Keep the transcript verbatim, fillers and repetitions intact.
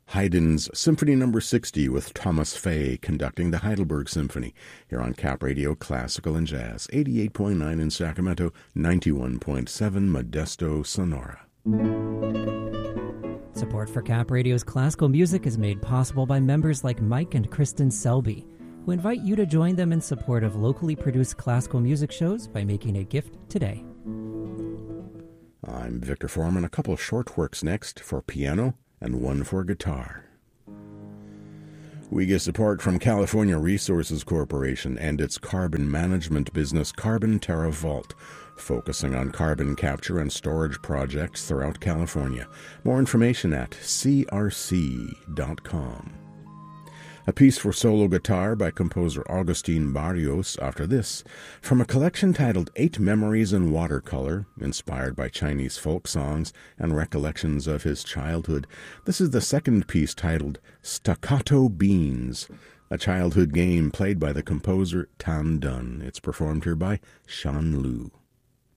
Haydn's Symphony Number sixty with Thomas Fay conducting the Heidelberg Symphony here on Cap Radio Classical and Jazz, eighty-eight point nine in Sacramento, ninety-one point seven Modesto, Sonora. Support for Cap Radio's classical music is made possible by members like Mike and Kristen Selby, who invite you to join them in support of locally produced classical music shows by making a gift today. I'm Victor Foreman. A couple of short works next for piano and one for guitar. We get support from California Resources Corporation and its carbon management business, Carbon Terra Vault, focusing on carbon capture and storage projects throughout California. More information at c r c dot com. A piece for solo guitar by composer Agustin Barrios after this, from a collection titled Eight Memories in Watercolor, inspired by Chinese folk songs and recollections of his childhood. This is the second piece titled Staccato Beans, a childhood game played by the composer Tan Dun. It's performed here by Shan Lu.